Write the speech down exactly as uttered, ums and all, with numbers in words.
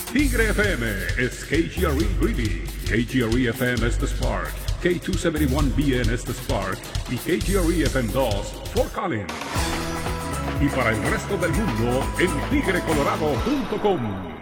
Tigre F M is K G R E Greeley, K G R E F M is The Spark, K doscientos setenta y uno B N es The Spark y K G R E F M dos Fort Collins. Y para el resto del mundo en tigre colorado punto com.